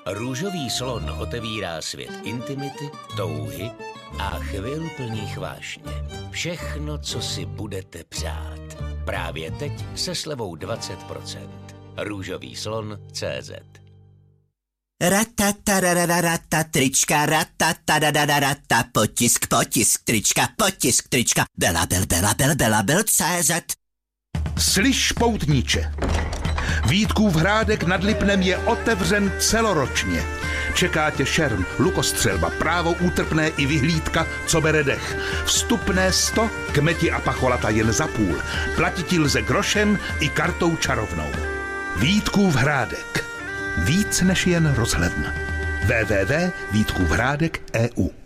Růžový slon otevírá svět intimity, touhy a chvil plných vášně. Všechno, co si budete přát. Právě teď se slevou 20%. Růžový slon.cz. Ratatarararata, trička, ratatarararata, potisk, trička, Bela.cz. Slyš, poutníče, Vítkův hrádek nad Lipnem je otevřen celoročně. Čeká tě šerm, lukostřelba, právo útrpné i vyhlídka, co bere dech. Vstupné 100, kmeti a pacholata jen za půl. Platiti lze grošem i kartou čarovnou. Vítkův hrádek. Víc než jen rozhledna. www.vítkůvhrádek.eu